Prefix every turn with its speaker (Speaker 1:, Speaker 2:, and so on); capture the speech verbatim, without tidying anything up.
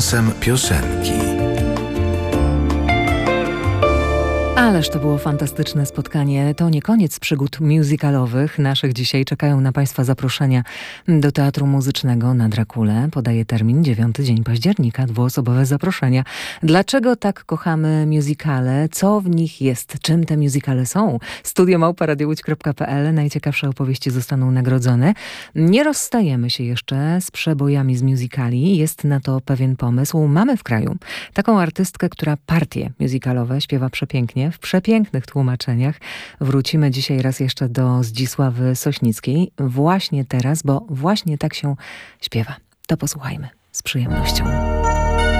Speaker 1: Głosem piosenki.
Speaker 2: Ależ to było fantastyczne spotkanie. To nie koniec przygód musicalowych naszych. Dzisiaj czekają na Państwa zaproszenia do Teatru Muzycznego na Drakule. Podaje termin dziewiąty dzień października, dwuosobowe zaproszenia. Dlaczego tak kochamy musicale? Co w nich jest? Czym te musicale są? studio małpa radio łódź kropka pe el. Najciekawsze opowieści zostaną nagrodzone. Nie rozstajemy się jeszcze z przebojami z musicali. Jest na to pewien pomysł. Mamy w kraju taką artystkę, która partie musicalowe śpiewa przepięknie, w przepięknych tłumaczeniach. Wrócimy dzisiaj raz jeszcze do Zdzisławy Sośnickiej. Właśnie teraz, bo właśnie tak się śpiewa. To posłuchajmy z przyjemnością.